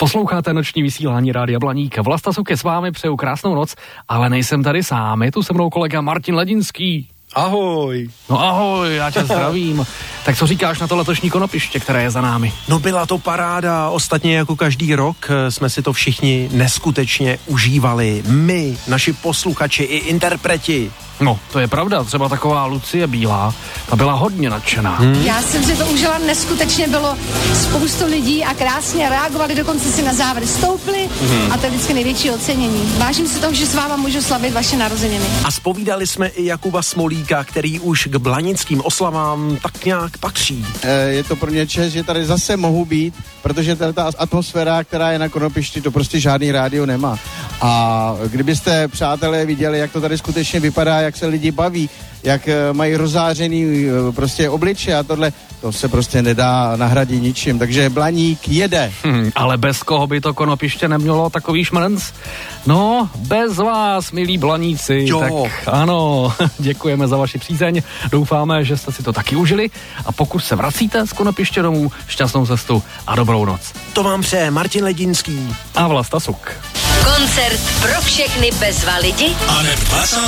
Posloucháte noční vysílání Rádia Blaník. Vlasta Suk je s vámi, přeju krásnou noc, ale nejsem tady sám, je tu se mnou kolega Martin Ledinský. Ahoj. No ahoj, já tě zdravím. Tak co říkáš na to letošní konopiště, které je za námi? No byla to paráda, ostatně jako každý rok jsme si to všichni neskutečně užívali. My, naši posluchači i interpreti. No, to je pravda, třeba taková Lucie Bílá, ta byla hodně nadšená. Já jsem si to užila, neskutečně bylo spoustu lidí a krásně reagovali, dokonce si na závěr stoupli a to je vždycky největší ocenění. Vážím si toho, že s váma můžu slavit vaše narozeniny. A zpovídali jsme i Jakuba Smolíka, který už k blanickým oslavám tak nějak patří. Je to pro mě čest, že tady zase mohu být, protože ta atmosféra, která je na konopišti, to prostě žádný rádio nemá. A kdybyste, přátelé, viděli, jak to tady skutečně vypadá, jak se lidi baví, jak mají rozářený prostě obliče a tohle, to se prostě nedá nahradit ničím, takže Blaník jede. Ale bez koho by to konopiště nemělo takový šmrnc? No, bez vás, milí blaníci. Jo. Tak ano, děkujeme za vaši přízeň, doufáme, že jste si to taky užili a pokud se vracíte z konopiště domů, šťastnou cestu a dobrou noc. To vám přeje Martin Ledinský A Vlasta Suk. Koncert pro všechny bezva lidi.